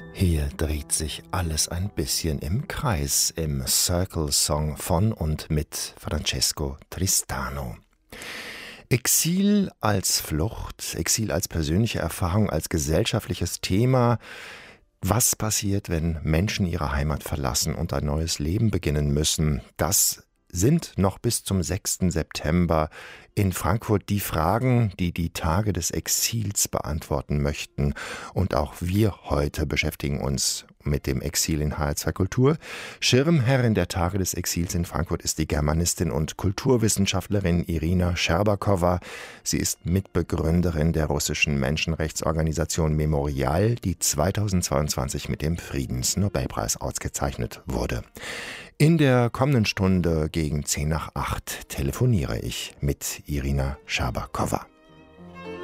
Hier dreht sich alles ein bisschen im Kreis im Circle-Song von und mit Francesco Tristano. Exil als Flucht, Exil als persönliche Erfahrung, als gesellschaftliches Thema. Was passiert, wenn Menschen ihre Heimat verlassen und ein neues Leben beginnen müssen? Das sind noch bis zum 6. September in Frankfurt die Fragen, die die Tage des Exils beantworten möchten. Und auch wir heute beschäftigen uns mit dem Exil in HR2 Kultur. Schirmherrin der Tage des Exils in Frankfurt ist die Germanistin und Kulturwissenschaftlerin Irina Scherbakowa. Sie ist Mitbegründerin der russischen Menschenrechtsorganisation Memorial, die 2022 mit dem Friedensnobelpreis ausgezeichnet wurde. In der kommenden Stunde gegen 7:50 telefoniere ich mit Irina Scherbakowa.